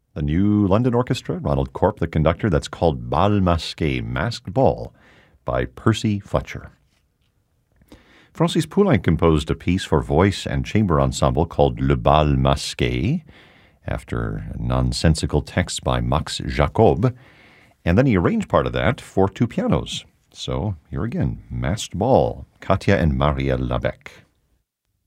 The New London Orchestra, Ronald Corp, the conductor, that's called Bal Masqué, Masked Ball, by Percy Fletcher. Francis Poulenc composed a piece for voice and chamber ensemble called Le Bal Masqué, after a nonsensical text by Max Jacob, and then he arranged part of that for two pianos. So here again, Masked Ball, Katja and Maria Labec.